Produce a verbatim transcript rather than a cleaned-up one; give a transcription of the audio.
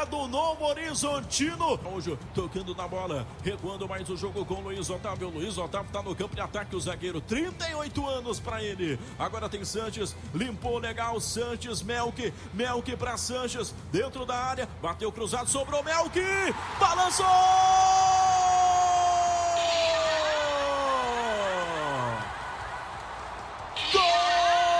é do Novo Horizontino. Hoje tocando na bola, recuando mais o jogo com o Luiz Otávio. Luiz Otávio tá no campo de ataque, o zagueiro, trinta e oito anos para ele. Agora tem Sanches, limpou legal, Sanches, Melk, Melk para Sanches, dentro da área, bateu cruzado, sobrou Melk, balançou!